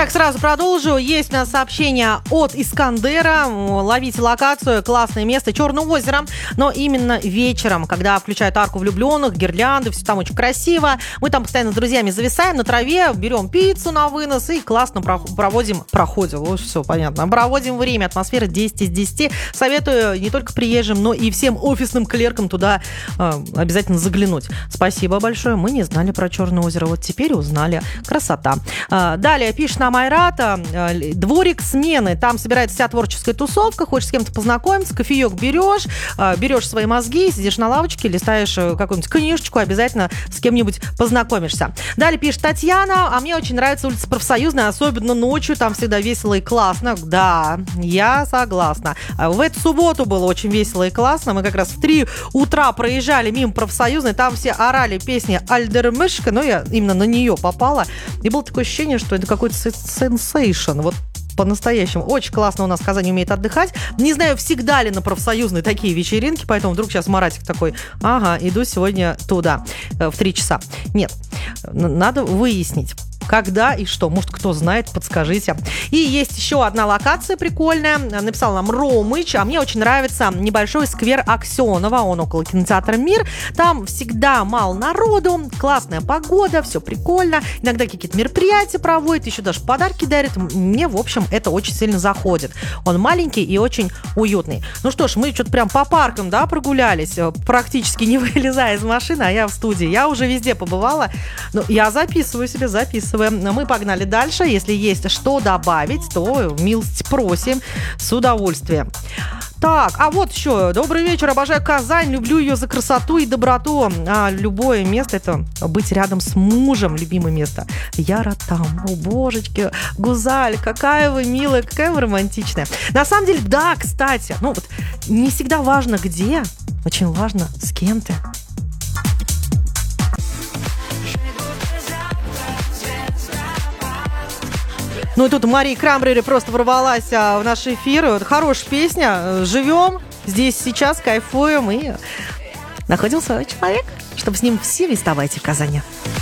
Итак, сразу продолжу. Есть у нас сообщение от Искандера. Ловите локацию. Классное место. Черное озеро. Но именно вечером, когда включают арку влюбленных, гирлянды, все там очень красиво. Мы там постоянно с друзьями зависаем на траве, берем пиццу на вынос и классно проводим время. Атмосфера 10 из 10. Советую не только приезжим, но и всем офисным клеркам туда обязательно заглянуть. Спасибо большое. Мы не знали про Черное озеро. Вот теперь узнали. Красота. Далее пишет нам Айрата. Дворик смены. Там собирается вся творческая тусовка. Хочешь с кем-то познакомиться, кофеек берешь свои мозги, сидишь на лавочке, листаешь какую-нибудь книжечку, обязательно с кем-нибудь познакомишься. Далее пишет Татьяна. А мне очень нравится улица Профсоюзная, особенно ночью. Там всегда весело и классно. Да, я согласна. В эту субботу было очень весело и классно. Мы как раз в 3 утра проезжали мимо Профсоюзной. Там все орали песни Альдермышка, но я именно на нее попала. И было такое ощущение, что это какой-то сенсейшн. Вот по-настоящему. Очень классно у нас в Казани умеет отдыхать. Не знаю, всегда ли на Профсоюзной такие вечеринки, поэтому вдруг сейчас Маратик такой: ага, иду сегодня туда в 3 часа. Нет, надо выяснить, когда и что. Может, кто знает, подскажите. И есть еще одна локация прикольная. Написал нам Ромыч. А мне очень нравится небольшой сквер Аксенова. Он около кинотеатра «Мир». Там всегда мало народу, классная погода, все прикольно. Иногда какие-то мероприятия проводят, еще даже подарки дарят. Мне, в общем, это очень сильно заходит. Он маленький и очень уютный. Ну что ж, мы что-то прям по паркам, да, прогулялись, практически не вылезая из машины, а я в студии. Я уже везде побывала. Ну, я записываю. Мы погнали дальше. Если есть что добавить, то милость просим с удовольствием. Так, а вот еще. Добрый вечер, обожаю Казань, люблю ее за красоту и доброту. А любое место — это быть рядом с мужем, любимое место. Яра там. О, божечки, Гузаль, какая вы милая, какая вы романтичная. На самом деле, да, кстати, вот не всегда важно где, очень важно с кем ты. Ну и тут Мария Крамбрери просто ворвалась в наш эфир. Это хорошая песня. Живем здесь, сейчас, кайфуем. И находился человек, чтобы с ним все вставайте в Казани.